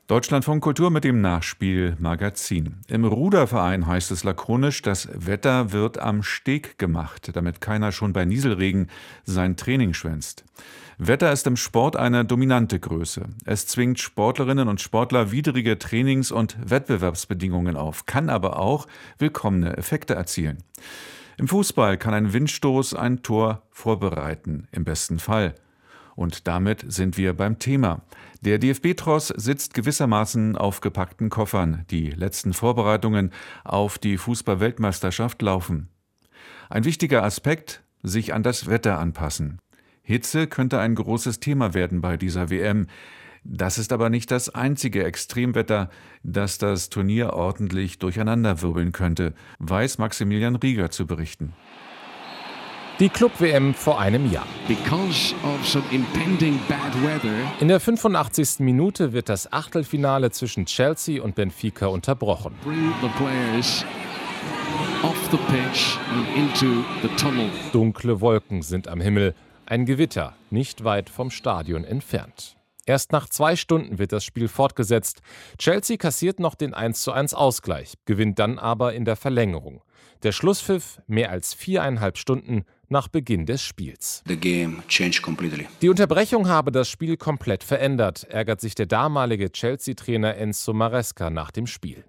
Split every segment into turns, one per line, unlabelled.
Deutschlandfunk Kultur mit dem Nachspielmagazin. Im Ruderverein heißt es lakonisch, das Wetter wird am Steg gemacht, damit keiner schon bei Nieselregen sein Training schwänzt. Wetter ist im Sport eine dominante Größe. Es zwingt Sportlerinnen und Sportler widrige Trainings- und Wettbewerbsbedingungen auf, kann aber auch willkommene Effekte erzielen. Im Fußball kann ein Windstoß ein Tor vorbereiten, im besten Fall. Und damit sind wir beim Thema. Der DFB-Tross sitzt gewissermaßen auf gepackten Koffern. Die letzten Vorbereitungen auf die Fußball-Weltmeisterschaft laufen. Ein wichtiger Aspekt: sich an das Wetter anpassen. Hitze könnte ein großes Thema werden bei dieser WM. Das ist aber nicht das einzige Extremwetter, das das Turnier ordentlich durcheinanderwirbeln könnte, weiß Maximilian Rieger zu berichten.
Die Club-WM vor einem Jahr. In der 85. Minute wird das Achtelfinale zwischen Chelsea und Benfica unterbrochen. Dunkle Wolken sind am Himmel, ein Gewitter nicht weit vom Stadion entfernt. Erst nach 2 Stunden wird das Spiel fortgesetzt. Chelsea kassiert noch den 1:1 Ausgleich, gewinnt dann aber in der Verlängerung. Der Schlusspfiff mehr als 4,5 Stunden nach Beginn des Spiels. Die Unterbrechung habe das Spiel komplett verändert, ärgert sich der damalige Chelsea-Trainer Enzo Maresca nach dem Spiel.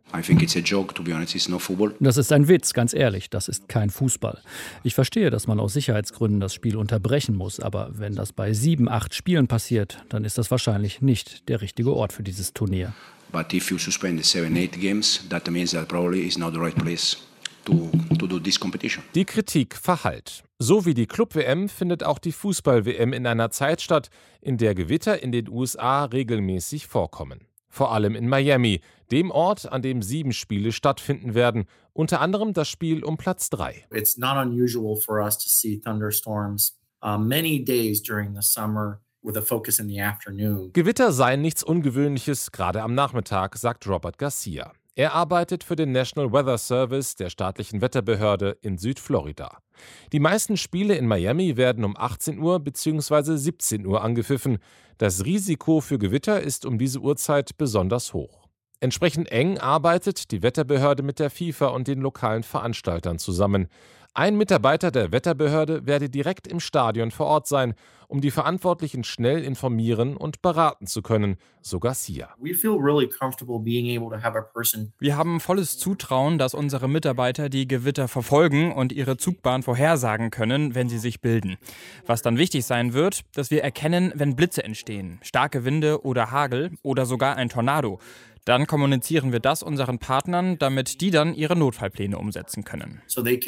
Das ist ein Witz, ganz ehrlich, das ist kein Fußball. Ich verstehe, dass man aus Sicherheitsgründen das Spiel unterbrechen muss, aber wenn das bei 7, 8 Spielen passiert, dann ist das wahrscheinlich nicht der richtige Ort für dieses Turnier.
But if you suspend 7, 8 games, that means that probably is not the right place to do this competition.
Die Kritik verhallt. So wie die Club-WM findet auch die Fußball-WM in einer Zeit statt, in der Gewitter in den USA regelmäßig vorkommen. Vor allem in Miami, dem Ort, an dem 7 Spiele stattfinden werden, unter anderem das Spiel um Platz 3.
It's not unusual for us to see thunderstorms many days during the summer with a focus in the afternoon.
Gewitter seien nichts Ungewöhnliches, gerade am Nachmittag, sagt Robert Garcia. Er arbeitet für den National Weather Service der staatlichen Wetterbehörde in Südflorida. Die meisten Spiele in Miami werden um 18 Uhr bzw. 17 Uhr angepfiffen. Das Risiko für Gewitter ist um diese Uhrzeit besonders hoch. Entsprechend eng arbeitet die Wetterbehörde mit der FIFA und den lokalen Veranstaltern zusammen. Ein Mitarbeiter der Wetterbehörde werde direkt im Stadion vor Ort sein, um die Verantwortlichen schnell informieren und beraten zu können, so Garcia.
Wir haben volles Zutrauen, dass unsere Mitarbeiter die Gewitter verfolgen und ihre Zugbahn vorhersagen können, wenn sie sich bilden. Was dann wichtig sein wird, dass wir erkennen, wenn Blitze entstehen, starke Winde oder Hagel oder sogar ein Tornado. Dann kommunizieren wir das unseren Partnern, damit die dann ihre Notfallpläne umsetzen können.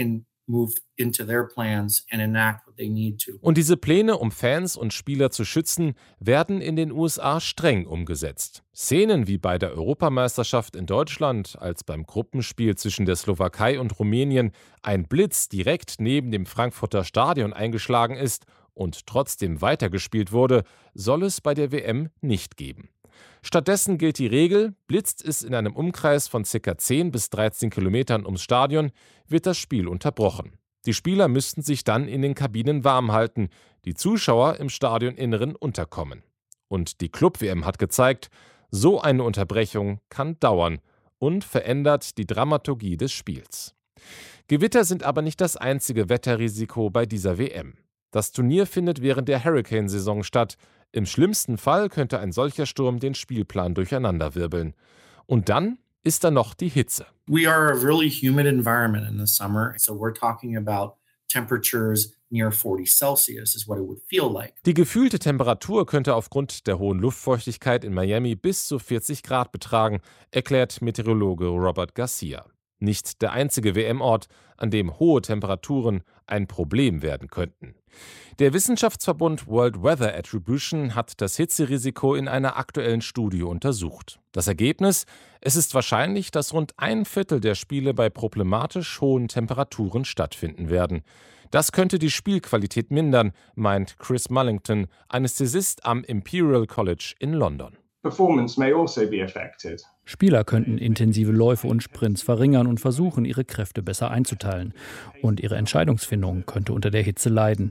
Und diese Pläne, um Fans und Spieler zu schützen, werden in den USA streng umgesetzt. Szenen wie bei der Europameisterschaft in Deutschland, als beim Gruppenspiel zwischen der Slowakei und Rumänien ein Blitz direkt neben dem Frankfurter Stadion eingeschlagen ist und trotzdem weitergespielt wurde, soll es bei der WM nicht geben. Stattdessen gilt die Regel: blitzt es in einem Umkreis von ca. 10 bis 13 Kilometern ums Stadion, wird das Spiel unterbrochen. Die Spieler müssten sich dann in den Kabinen warm halten, die Zuschauer im Stadioninneren unterkommen. Und die Club-WM hat gezeigt, so eine Unterbrechung kann dauern und verändert die Dramaturgie des Spiels. Gewitter sind aber nicht das einzige Wetterrisiko bei dieser WM. Das Turnier findet während der Hurricane-Saison statt. Im schlimmsten Fall könnte ein solcher Sturm den Spielplan durcheinanderwirbeln. Und dann ist da noch die Hitze.
We are a really humid environment in the summer, so we're talking about temperatures near 40 Celsius is what it would feel like.
Die gefühlte Temperatur könnte aufgrund der hohen Luftfeuchtigkeit in Miami bis zu 40 Grad betragen, erklärt Meteorologe Robert Garcia. Nicht der einzige WM-Ort, an dem hohe Temperaturen ein Problem werden könnten. Der Wissenschaftsverbund World Weather Attribution hat das Hitzerisiko in einer aktuellen Studie untersucht. Das Ergebnis: Es ist wahrscheinlich, dass rund 1/4 der Spiele bei problematisch hohen Temperaturen stattfinden werden. Das könnte die Spielqualität mindern, meint Chris Mullington, Anästhesist am Imperial College in London.
Performance may also be affected.
Spieler könnten intensive Läufe und Sprints verringern und versuchen, ihre Kräfte besser einzuteilen. Und ihre Entscheidungsfindung könnte unter der Hitze leiden.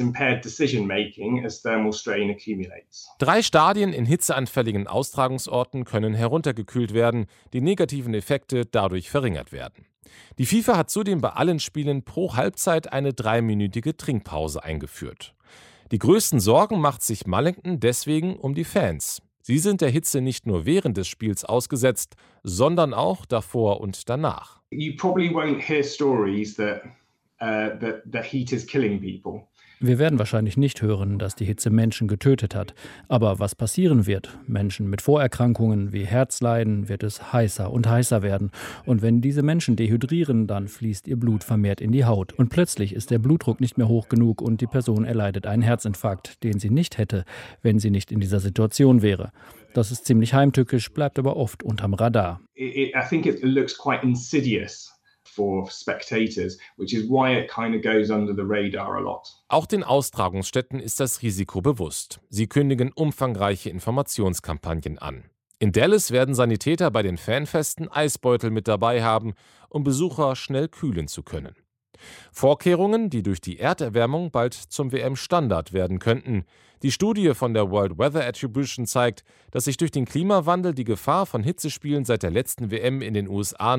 3 Stadien in hitzeanfälligen Austragungsorten können heruntergekühlt werden, die negativen Effekte dadurch verringert werden. Die FIFA hat zudem bei allen Spielen pro Halbzeit eine 3-minütige Trinkpause eingeführt. Die größten Sorgen macht sich Mullington deswegen um die Fans. Sie sind der Hitze nicht nur während des Spiels ausgesetzt, sondern auch davor und danach.
You probably won't hear stories that heat is killing people.
Wir werden wahrscheinlich nicht hören, dass die Hitze Menschen getötet hat. Aber was passieren wird, Menschen mit Vorerkrankungen wie Herzleiden, wird es heißer und heißer werden. Und wenn diese Menschen dehydrieren, dann fließt ihr Blut vermehrt in die Haut. Und plötzlich ist der Blutdruck nicht mehr hoch genug und die Person erleidet einen Herzinfarkt, den sie nicht hätte, wenn sie nicht in dieser Situation wäre. Das ist ziemlich heimtückisch, bleibt aber oft unterm Radar.
I think it looks quite insidious for spectators, which is why it kind of goes under the radar a lot.
Auch den Austragungsstätten ist das Risiko bewusst. Sie kündigen umfangreiche Informationskampagnen an. In Dallas werden Sanitäter bei den Fanfesten Eisbeutel mit dabei haben, um Besucher schnell kühlen zu können. Vorkehrungen, die durch die Erderwärmung bald zum WM-Standard werden könnten. Die Studie von der World Weather Attribution zeigt, dass sich durch den Klimawandel die Gefahr von Hitzespielen seit der letzten WM in den USA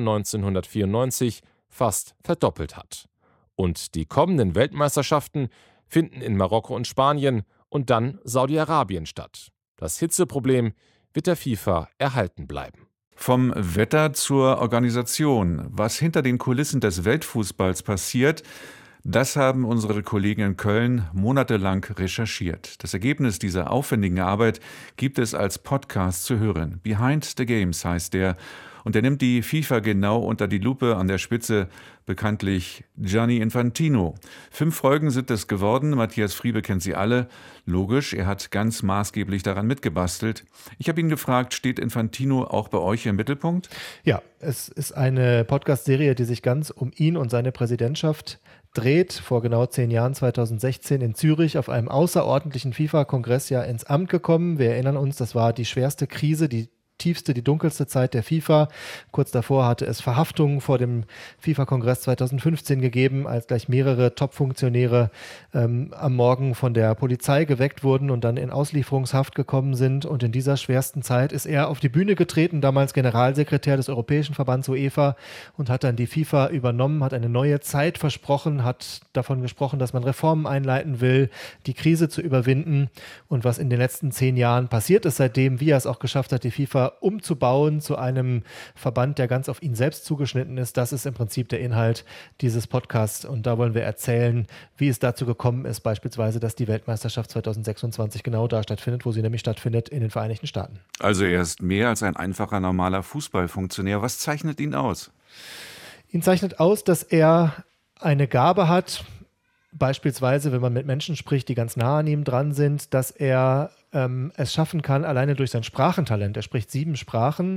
1994 fast verdoppelt hat. Und die kommenden Weltmeisterschaften finden in Marokko und Spanien und dann Saudi-Arabien statt. Das Hitzeproblem wird der FIFA erhalten bleiben.
Vom Wetter zur Organisation. Was hinter den Kulissen des Weltfußballs passiert, das haben unsere Kollegen in Köln monatelang recherchiert. Das Ergebnis dieser aufwendigen Arbeit gibt es als Podcast zu hören. Behind the Games heißt der. Und er nimmt die FIFA genau unter die Lupe, an der Spitze bekanntlich Gianni Infantino. 5 Folgen sind es geworden. Matthias Friebe kennt sie alle. Logisch, er hat ganz maßgeblich daran mitgebastelt. Ich habe ihn gefragt, steht Infantino auch bei euch im Mittelpunkt?
Ja, es ist eine Podcast-Serie, die sich ganz um ihn und seine Präsidentschaft dreht. Vor genau 10 Jahren, 2016 in Zürich, auf einem außerordentlichen FIFA-Kongress ins Amt gekommen. Wir erinnern uns, das war die schwerste Krise, die tiefste, die dunkelste Zeit der FIFA. Kurz davor hatte es Verhaftungen vor dem FIFA-Kongress 2015 gegeben, als gleich mehrere Top-Funktionäre am Morgen von der Polizei geweckt wurden und dann in Auslieferungshaft gekommen sind. Und in dieser schwersten Zeit ist er auf die Bühne getreten, damals Generalsekretär des Europäischen Verbands UEFA, und hat dann die FIFA übernommen, hat eine neue Zeit versprochen, hat davon gesprochen, dass man Reformen einleiten will, die Krise zu überwinden. Und was in den letzten 10 Jahren passiert ist seitdem, wie er es auch geschafft hat, die FIFA umzubauen zu einem Verband, der ganz auf ihn selbst zugeschnitten ist. Das ist im Prinzip der Inhalt dieses Podcasts. Und da wollen wir erzählen, wie es dazu gekommen ist, beispielsweise, dass die Weltmeisterschaft 2026 genau da stattfindet, wo sie nämlich stattfindet, in den Vereinigten Staaten.
Also er ist mehr als ein einfacher, normaler Fußballfunktionär. Was zeichnet ihn aus?
Ihn zeichnet aus, dass er eine Gabe hat, beispielsweise, wenn man mit Menschen spricht, die ganz nah an ihm dran sind, dass er es schaffen kann, alleine durch sein Sprachentalent, er spricht 7 Sprachen,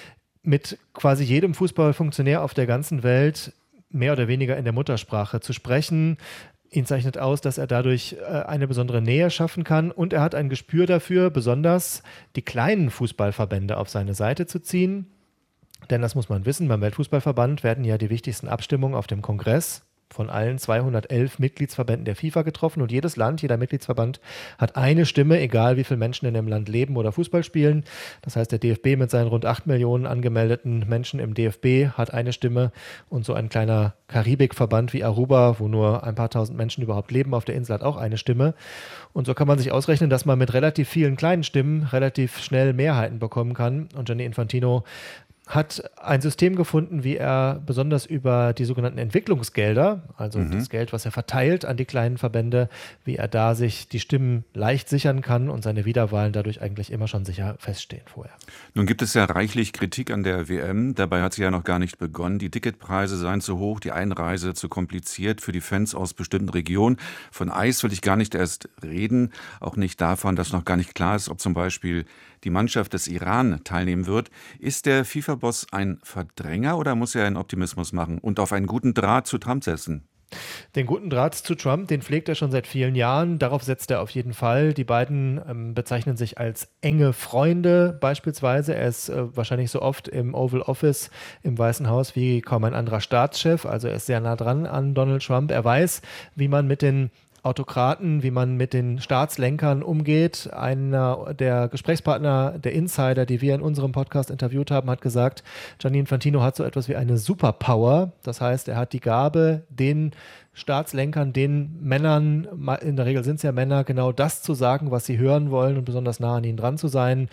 mit quasi jedem Fußballfunktionär auf der ganzen Welt mehr oder weniger in der Muttersprache zu sprechen. Ihn zeichnet aus, dass er dadurch eine besondere Nähe schaffen kann, und er hat ein Gespür dafür, besonders die kleinen Fußballverbände auf seine Seite zu ziehen. Denn das muss man wissen, beim Weltfußballverband werden ja die wichtigsten Abstimmungen auf dem Kongress von allen 211 Mitgliedsverbänden der FIFA getroffen, und jedes Land, jeder Mitgliedsverband hat eine Stimme, egal wie viele Menschen in dem Land leben oder Fußball spielen. Das heißt, der DFB mit seinen rund 8 Millionen angemeldeten Menschen im DFB hat eine Stimme, und so ein kleiner Karibikverband wie Aruba, wo nur ein paar tausend Menschen überhaupt leben auf der Insel, hat auch eine Stimme. Und so kann man sich ausrechnen, dass man mit relativ vielen kleinen Stimmen relativ schnell Mehrheiten bekommen kann. Und Gianni Infantino hat ein System gefunden, wie er besonders über die sogenannten Entwicklungsgelder, also das Geld, was er verteilt an die kleinen Verbände, wie er da sich die Stimmen leicht sichern kann und seine Wiederwahlen dadurch eigentlich immer schon sicher feststehen vorher.
Nun gibt es ja reichlich Kritik an der WM. Dabei hat sie ja noch gar nicht begonnen. Die Ticketpreise seien zu hoch, die Einreise zu kompliziert für die Fans aus bestimmten Regionen. Von Eis will ich gar nicht erst reden, auch nicht davon, dass noch gar nicht klar ist, ob zum Beispiel die Mannschaft des Iran teilnehmen wird. Ist der FIFA-Boss ein Verdränger oder muss er einen Optimismus machen und auf einen guten Draht zu Trump setzen?
Den guten Draht zu Trump, den pflegt er schon seit vielen Jahren. Darauf setzt er auf jeden Fall. Die beiden bezeichnen sich als enge Freunde beispielsweise. Er ist wahrscheinlich so oft im Oval Office im Weißen Haus wie kaum ein anderer Staatschef. Also er ist sehr nah dran an Donald Trump. Er weiß, wie man mit den Autokraten, wie man mit den Staatslenkern umgeht. Einer der Gesprächspartner, der Insider, die wir in unserem Podcast interviewt haben, hat gesagt, Gianni Infantino hat so etwas wie eine Superpower. Das heißt, er hat die Gabe, den Staatslenkern, den Männern, in der Regel sind es ja Männer, genau das zu sagen, was sie hören wollen und besonders nah an ihnen dran zu sein.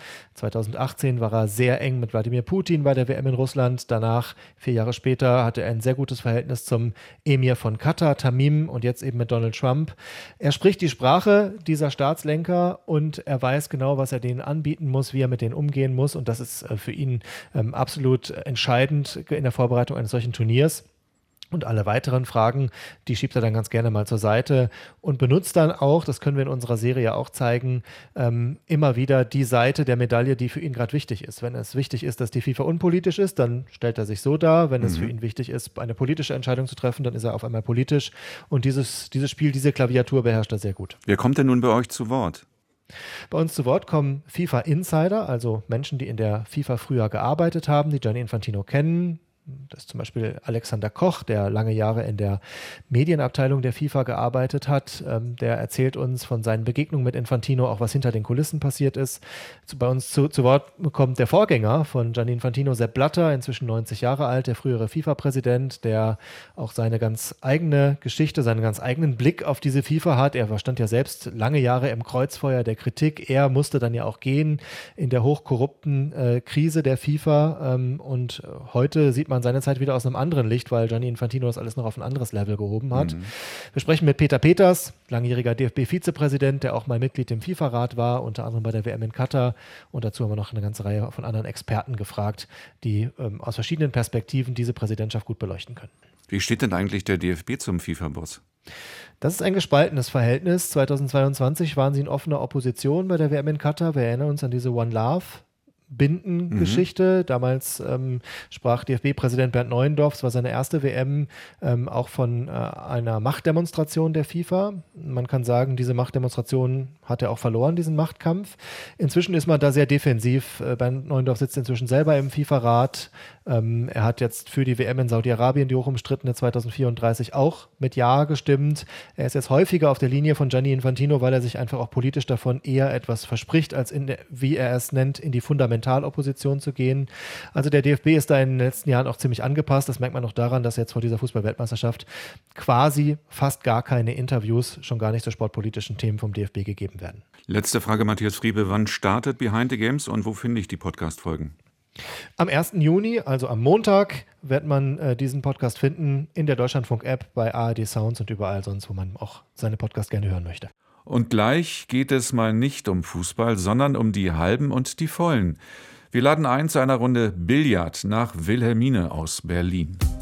2018 war er sehr eng mit Wladimir Putin bei der WM in Russland. Danach, 4 Jahre später, hatte er ein sehr gutes Verhältnis zum Emir von Katar, Tamim, und jetzt eben mit Donald Trump. Er spricht die Sprache dieser Staatslenker und er weiß genau, was er denen anbieten muss, wie er mit denen umgehen muss, und das ist für ihn absolut entscheidend in der Vorbereitung eines solchen Turniers. Und alle weiteren Fragen, die schiebt er dann ganz gerne mal zur Seite und benutzt dann auch, das können wir in unserer Serie auch zeigen, immer wieder die Seite der Medaille, die für ihn gerade wichtig ist. Wenn es wichtig ist, dass die FIFA unpolitisch ist, dann stellt er sich so dar. Wenn es für ihn wichtig ist, eine politische Entscheidung zu treffen, dann ist er auf einmal politisch. Und dieses Spiel, diese Klaviatur beherrscht er sehr gut.
Wer kommt denn nun bei euch zu Wort?
Bei uns zu Wort kommen FIFA-Insider, also Menschen, die in der FIFA früher gearbeitet haben, die Gianni Infantino kennen. Das ist zum Beispiel Alexander Koch, der lange Jahre in der Medienabteilung der FIFA gearbeitet hat. Der erzählt uns von seinen Begegnungen mit Infantino, auch was hinter den Kulissen passiert ist. Bei uns zu Wort kommt der Vorgänger von Gianni Infantino, Sepp Blatter, inzwischen 90 Jahre alt, der frühere FIFA-Präsident, der auch seine ganz eigene Geschichte, seinen ganz eigenen Blick auf diese FIFA hat. Er stand ja selbst lange Jahre im Kreuzfeuer der Kritik. Er musste dann ja auch gehen in der hochkorrupten Krise der FIFA. Und heute sieht man seine Zeit wieder aus einem anderen Licht, weil Gianni Infantino das alles noch auf ein anderes Level gehoben hat. Wir sprechen mit Peter Peters, langjähriger DFB-Vizepräsident, der auch mal Mitglied im FIFA-Rat war, unter anderem bei der WM in Katar. Und dazu haben wir noch eine ganze Reihe von anderen Experten gefragt, die aus verschiedenen Perspektiven diese Präsidentschaft gut beleuchten können.
Wie steht denn eigentlich der DFB zum FIFA-Boss?
Das ist ein gespaltenes Verhältnis. 2022 waren sie in offener Opposition bei der WM in Katar. Wir erinnern uns an diese One Love Bindengeschichte. Damals sprach DFB-Präsident Bernd Neuendorf, es war seine erste WM, auch von einer Machtdemonstration der FIFA. Man kann sagen, diese Machtdemonstration hat er auch verloren, diesen Machtkampf. Inzwischen ist man da sehr defensiv. Bernd Neuendorf sitzt inzwischen selber im FIFA-Rat. Er hat jetzt für die WM in Saudi-Arabien, die hochumstrittene 2034, auch mit Ja gestimmt. Er ist jetzt häufiger auf der Linie von Gianni Infantino, weil er sich einfach auch politisch davon eher etwas verspricht, als wie er es nennt, in die Fundamentalopposition zu gehen. Also der DFB ist da in den letzten Jahren auch ziemlich angepasst. Das merkt man auch daran, dass jetzt vor dieser Fußball-Weltmeisterschaft quasi fast gar keine Interviews, schon gar nicht zu sportpolitischen Themen vom DFB gegeben werden.
Letzte Frage, Matthias Friebe. Wann startet Behind the Games und wo finde ich die Podcast-Folgen?
Am 1. Juni, also am Montag, wird man diesen Podcast finden in der Deutschlandfunk-App, bei ARD Sounds und überall sonst, wo man auch seine Podcasts gerne hören möchte.
Und gleich geht es mal nicht um Fußball, sondern um die Halben und die Vollen. Wir laden ein zu einer Runde Billard nach Wilhelmine aus Berlin.